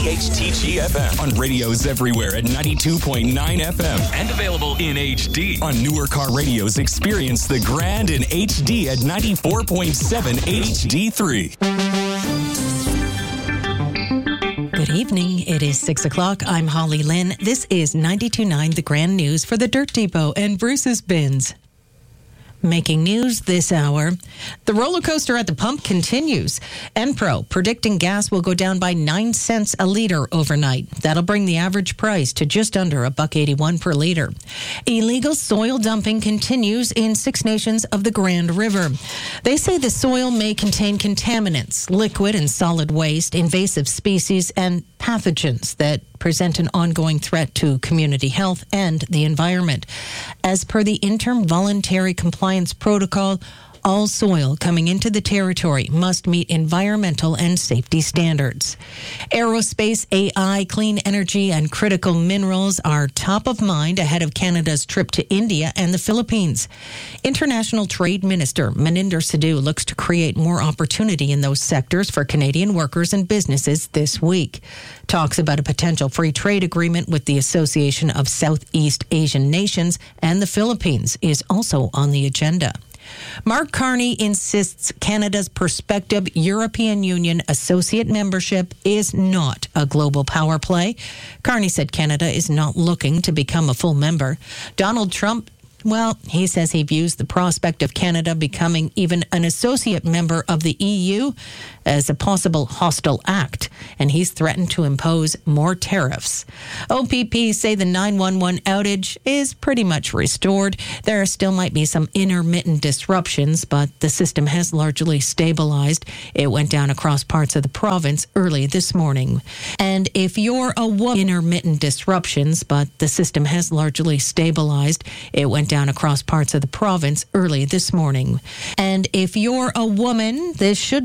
WPHTG FM on radios everywhere at 92.9 FM and available in HD on newer car radios. Experience the grand in HD at 94.7 HD3. Good evening. It is 6 o'clock. I'm Holly Lynn. This is 92.9 The Grand News for the Dirt Depot and Bruce's Bins. Making news this hour, the roller coaster at the pump continues. Enpro predicting gas will go down by 9 cents a litre overnight. That'll bring the average price to just under $1.81 per litre. Illegal soil dumping continues in 6 nations of the Grand River. They say the soil may contain contaminants, liquid and solid waste, invasive species, and pathogens that present an ongoing threat to community health and the environment. As per the Interim Voluntary Compliance Protocol, all soil coming into the territory must meet environmental and safety standards. Aerospace, AI, clean energy, and critical minerals are top of mind ahead of Canada's trip to India and the Philippines. International Trade Minister Maninder Sidhu looks to create more opportunity in those sectors for Canadian workers and businesses this week. Talks about a potential free trade agreement with the Association of Southeast Asian Nations and the Philippines is also on the agenda. Mark Carney insists Canada's prospective European Union associate membership is not a global power play. Carney said Canada is not looking to become a full member. Donald Trump, he says he views the prospect of Canada becoming even an associate member of the EU as a possible hostile act, and he's threatened to impose more tariffs. OPP say the 911 outage is pretty much restored. There still might be some intermittent disruptions, but the system has largely stabilized. It went down across parts of the province early this morning. And if you're a woman, intermittent disruptions, but the system has largely stabilized. It went down across parts of the province early this morning. And if you're a woman, this should